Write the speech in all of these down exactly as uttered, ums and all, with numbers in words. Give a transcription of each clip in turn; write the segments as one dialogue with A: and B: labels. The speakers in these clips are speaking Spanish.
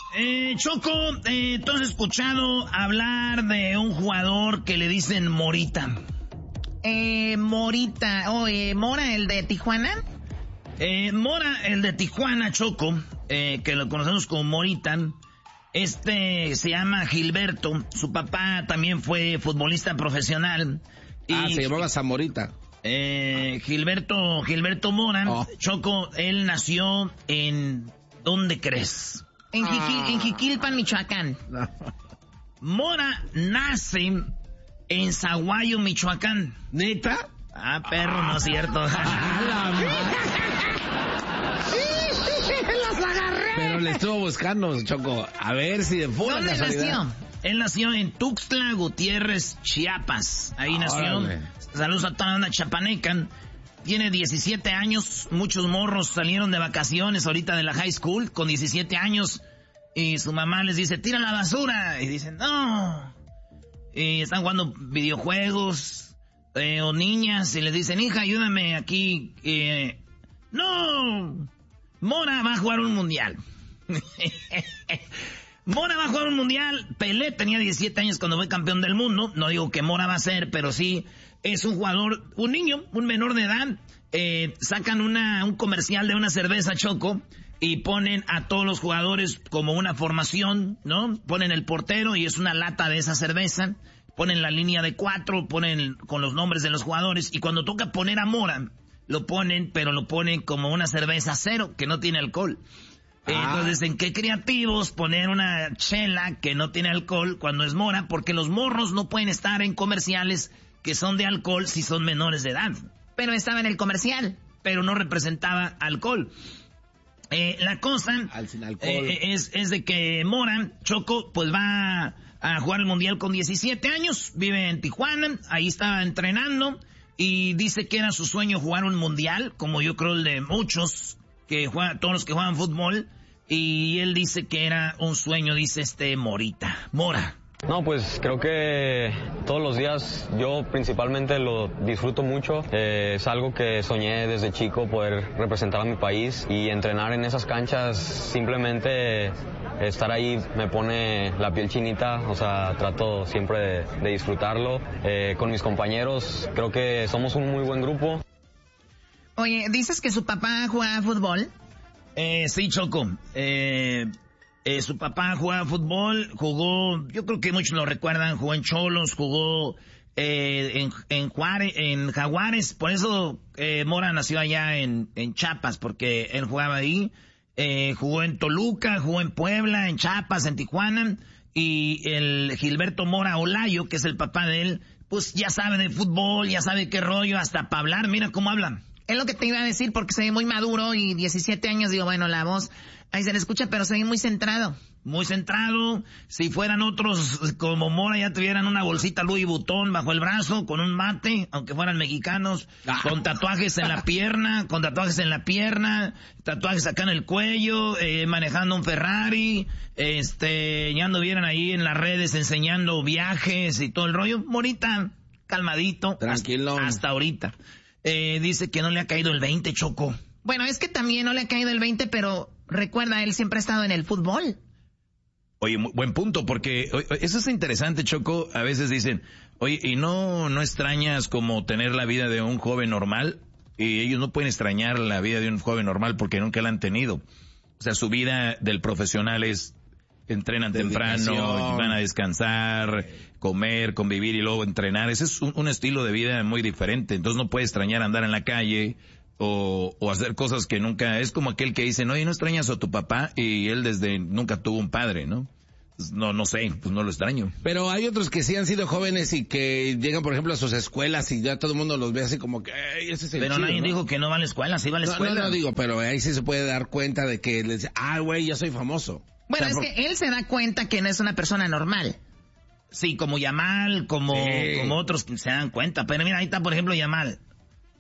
A: Eh, Choco, eh, ¿tú has escuchado hablar de un jugador que le dicen Morita?
B: Eh, Morita, o oh, eh, Mora, el de Tijuana.
A: Eh, Mora, el de Tijuana, Choco, eh, que lo conocemos como Morita. Este se llama Gilberto, su papá también fue futbolista profesional. Y,
C: ah, se llamaba Zamorita.
A: Eh, Gilberto, Gilberto Mora, oh. Choco, él nació en, ¿dónde crees?
B: En, Jiquil, ah. en Jiquilpan, Michoacán.
C: No.
A: Mora nace en Zaguayo, Michoacán.
C: ¿Neta?
A: Ah, perro, no es cierto.
B: ¡Los agarré!
C: Pero le estuvo buscando, Choco, a ver si de pura
B: ¿Dónde
C: casualidad.
B: nació?
A: Él nació en Tuxtla Gutiérrez, Chiapas. Ahí ah, nació. Órale. Saludos a toda la banda chapaneca. Tiene diecisiete años. Muchos morros salieron de vacaciones ahorita de la high school con diecisiete años. Y su mamá les dice, tira la basura. Y dicen, no. Y están jugando videojuegos. Eh, o niñas. Y les dicen, hija, ayúdame aquí. Eh, no. Mora va a jugar un mundial. Mora va a jugar un mundial. Pelé tenía diecisiete años cuando fue campeón del mundo. No digo que Mora va a ser, pero sí es un jugador, un niño, un menor de edad. Eh, sacan una, un comercial de una cerveza, Choco, y ponen a todos los jugadores como una formación, ¿no? Ponen el portero y es una lata de esa cerveza. Ponen la línea de cuatro, ponen con los nombres de los jugadores. Y cuando toca poner a Mora, lo ponen, pero lo ponen como una cerveza cero, que no tiene alcohol. Ah. Entonces, ¿en qué creativos poner una chela que no tiene alcohol cuando es Mora? Porque los morros no pueden estar en comerciales que son de alcohol si son menores de edad.
B: Pero estaba en el comercial.
A: Pero no representaba alcohol. Eh, la cosa eh, es, es de que Mora, Choco, pues va a jugar el mundial con diecisiete años, vive en Tijuana, ahí estaba entrenando y dice que era su sueño jugar un mundial, como yo creo el de muchos, que juegan, todos los que juegan fútbol, y él dice que era un sueño, dice este Morita, Mora.
D: No, pues creo que todos los días yo principalmente lo disfruto mucho. Eh, es algo que soñé desde chico, poder representar a mi país y entrenar en esas canchas. Simplemente estar ahí me pone la piel chinita, o sea, trato siempre de, de disfrutarlo. Eh, con mis compañeros creo que somos un muy buen grupo.
B: Oye, ¿dices que su papá juega fútbol?
A: Eh, sí, Choco. Eh... Eh, su papá jugaba fútbol, jugó, yo creo que muchos lo recuerdan, jugó en Cholos, jugó eh, en, en Juárez, en Jaguares, por eso eh, Mora nació allá en, en Chiapas, porque él jugaba ahí, eh, jugó en Toluca, jugó en Puebla, en Chiapas, en Tijuana, y el Gilberto Mora Olayo, que es el papá de él, pues ya sabe de fútbol, ya sabe qué rollo, hasta para hablar, mira cómo hablan.
B: Es lo que te iba a decir porque se ve muy maduro y diecisiete años, digo, bueno, la voz ahí se le escucha, pero se ve muy centrado.
A: Muy centrado. Si fueran otros como Mora ya tuvieran una bolsita Louis Vuitton bajo el brazo, con un mate, aunque fueran mexicanos, ah. con tatuajes en la pierna, con tatuajes en la pierna, tatuajes acá en el cuello, eh, manejando un Ferrari, este, ya anduvieran ahí en las redes enseñando viajes y todo el rollo. Morita, calmadito.
C: Tranquilo.
A: Hasta, hasta ahorita. Eh, dice que no le ha caído el veinte, Choco.
B: Bueno, es que también no le ha caído el veinte, pero recuerda, él siempre ha estado en el fútbol.
E: Oye, buen punto, porque eso es interesante, Choco. A veces dicen, oye, ¿y no, no extrañas como tener la vida de un joven normal? Y ellos no pueden extrañar la vida de un joven normal porque nunca la han tenido. O sea, su vida del profesional es, entrenan temprano, van a descansar, comer, convivir y luego entrenar. Ese es un, un estilo de vida muy diferente. Entonces no puede extrañar andar en la calle o, o hacer cosas que nunca... Es como aquel que dice, no, ¿y no extrañas a tu papá? Y él desde nunca tuvo un padre, ¿no? Pues no, no sé, pues no lo extraño.
C: Pero hay otros que sí han sido jóvenes y que llegan, por ejemplo, a sus escuelas y ya todo el mundo los ve así como que, ey, ese es el
A: Pero
C: chido,
A: nadie
C: ¿no?
A: dijo que no va a la escuela, sí va a la
C: no,
A: escuela.
C: No, no digo, pero ahí sí se puede dar cuenta de que les dice, ah, güey, ya soy famoso.
B: Bueno,
C: o sea,
B: es
C: por...
B: que él se da cuenta que no es una persona normal.
A: Sí, como Yamal, como,
C: sí.
A: como otros que se dan cuenta. Pero mira, ahí está, por ejemplo, Yamal.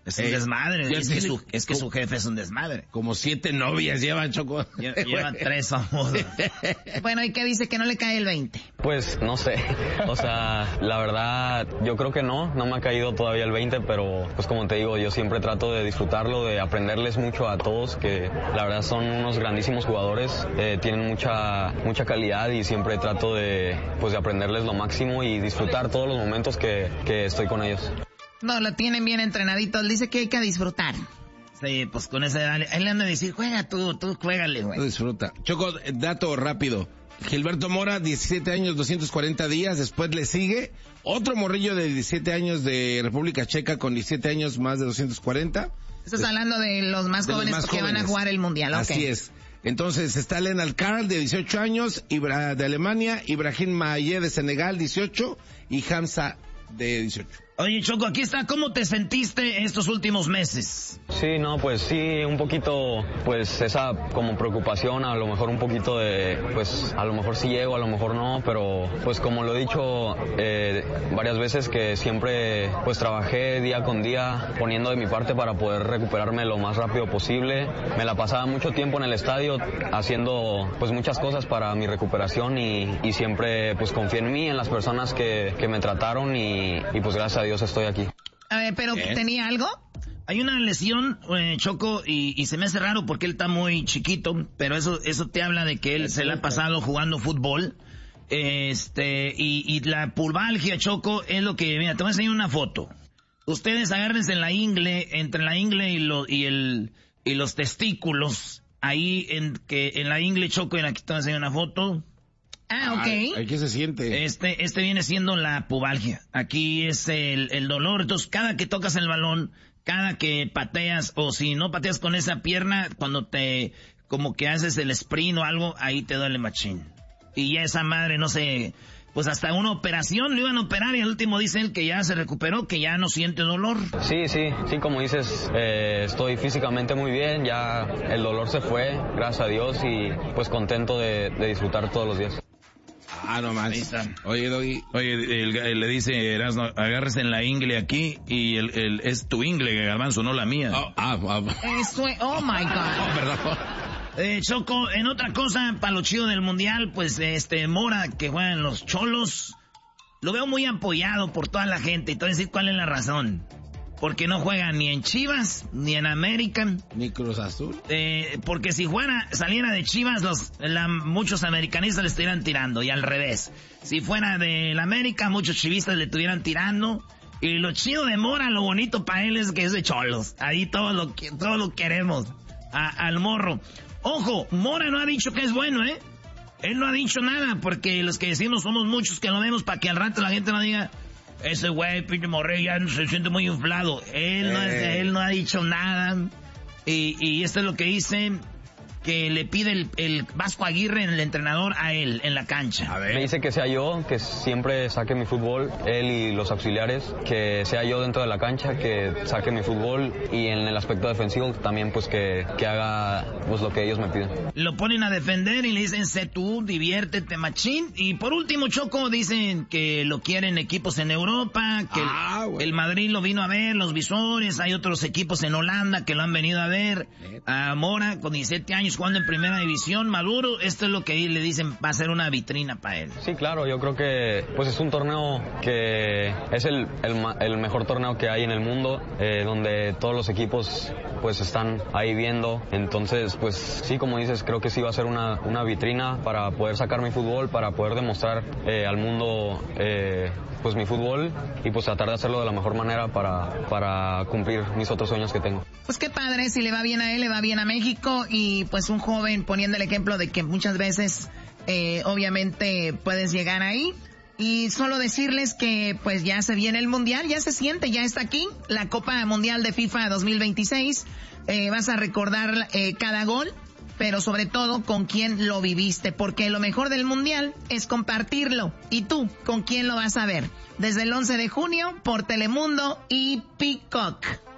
A: Es un eh, desmadre. Es que, su, es que su jefe es un desmadre.
C: Como siete novias llevan, Choco.
A: Lleva, lleva tres famosos.
B: Bueno, ¿y qué dice? Que no le cae el veinte.
D: Pues no sé. O sea, la verdad, yo creo que no. No me ha caído todavía el veinte, pero pues como te digo, yo siempre trato de disfrutarlo, de aprenderles mucho a todos, que la verdad son unos grandísimos jugadores. Eh, tienen mucha, mucha calidad y siempre trato de, pues, de aprenderles lo máximo y disfrutar todos los momentos que, que estoy con ellos.
B: No, lo tienen bien entrenadito. Dice que hay que disfrutar.
A: Sí, pues con esa edad, él le anda a decir, juega tú, tú juégale, güey.
C: Disfruta. Choco, dato rápido. Gilberto Mora, diecisiete años, doscientos cuarenta días. Después le sigue otro morrillo de diecisiete años de República Checa con diecisiete años más de doscientos cuarenta.
B: Estás hablando de los más de jóvenes los más que jóvenes. Van a jugar el Mundial. Okay.
C: Así es. Entonces está Lennart Karl de dieciocho años, Ibra de Alemania, Ibrahim Maye de Senegal, dieciocho, y Hamza de dieciocho.
A: Oye, Choco, aquí está. ¿Cómo te sentiste estos últimos meses?
D: Sí, no, pues sí, un poquito, pues esa como preocupación, a lo mejor un poquito de, pues a lo mejor sí llego, a lo mejor no, pero pues como lo he dicho eh, varias veces, que siempre pues trabajé día con día poniendo de mi parte para poder recuperarme lo más rápido posible. Me la pasaba mucho tiempo en el estadio haciendo pues muchas cosas para mi recuperación y, y siempre pues confié en mí, en las personas que, que me trataron y, y pues gracias a Dios estoy aquí.
B: A ver, ¿pero ¿Qué? tenía algo?
A: Hay una lesión, eh, Choco, y, y se me hace raro porque él está muy chiquito, pero eso eso te habla de que él se le ha pasado jugando fútbol. Este, y, y la pulvalgia, Choco, es lo que, mira, te voy a enseñar una foto. Ustedes agárrense en la ingle, entre la ingle y, lo, y, el, y los testículos, ahí en, que, en la ingle, Choco, y aquí te voy a enseñar una foto.
B: Ah, ok. Ay,
C: ay, ¿qué se siente?
A: Este, este viene siendo la pubalgia. Aquí es el, el dolor. Entonces, cada que tocas el balón, cada que pateas, o si no pateas con esa pierna, cuando te, como que haces el sprint o algo, ahí te duele machín. Y ya esa madre, no sé, pues hasta una operación lo iban a operar y al último dice él que ya se recuperó, que ya no siente dolor.
D: Sí, sí, sí, como dices, eh, estoy físicamente muy bien, ya el dolor se fue, gracias a Dios, y pues contento de, de disfrutar todos los días.
C: Ah, no más. Oye, Doggy.
E: Oye, el, el, le dice Erasmo, agárrese en la ingle aquí y el, el, es tu ingle, Garbanzo, no la mía.
C: Oh, ah, ah.
B: Eso es, oh my God.
C: Oh, perdón.
A: Eh, Choco, en otra cosa, para lo chido del Mundial, pues este Mora, que juega en los Cholos, lo veo muy apoyado por toda la gente. Y te voy a decir cuál es la razón. Porque no juega ni en Chivas, ni en American.
C: Ni Cruz Azul.
A: Eh, porque si fuera, saliera de Chivas, los, la, muchos americanistas le estuvieran tirando, y al revés. Si fuera del América, muchos chivistas le estuvieran tirando. Y lo chido de Mora, lo bonito para él es que es de Cholos. Ahí todo lo, todo lo queremos. A, al morro. Ojo, Mora no ha dicho que es bueno, ¿eh? Él no ha dicho nada, porque los que decimos somos muchos que lo vemos para que al rato la gente no diga... Ese güey, pinche Morrey, ya se siente muy inflado. Él no, es, él no ha dicho nada. Y, y esto es lo que dice, que le pide el, el Vasco Aguirre, el entrenador, a él en la cancha.
D: A ver. Me dice que sea yo, que siempre saque mi fútbol, él y los auxiliares, que sea yo dentro de la cancha, que saque mi fútbol, y en el aspecto defensivo también pues que, que haga pues lo que ellos me piden.
A: Lo ponen a defender y le dicen, sé tú, diviértete machín. Y por último, Choco, dicen que lo quieren equipos en Europa, que ah, el, bueno. el Madrid lo vino a ver, los Visores, hay otros equipos en Holanda que lo han venido a ver. A Mora, con diecisiete años, jugando en primera división, maduro, esto es lo que le dicen, va a ser una vitrina para él.
D: Sí, claro, yo creo que pues es un torneo que es el, el, el mejor torneo que hay en el mundo, eh, donde todos los equipos pues están ahí viendo, entonces pues sí, como dices, creo que sí va a ser una, una vitrina para poder sacar mi fútbol, para poder demostrar eh, al mundo eh, pues mi fútbol y pues tratar de hacerlo de la mejor manera para, para cumplir mis otros sueños que tengo.
B: Pues qué padre, si le va bien a él, le va bien a México, y pues un joven poniendo el ejemplo de que muchas veces eh, obviamente puedes llegar ahí. Y solo decirles que pues ya se viene el Mundial, ya se siente, ya está aquí, la Copa Mundial de FIFA dos mil veintiséis, eh, vas a recordar eh, cada gol, pero sobre todo con quién lo viviste, porque lo mejor del Mundial es compartirlo. ¿Y tú, con quién lo vas a ver? Desde el once de junio por Telemundo y Peacock.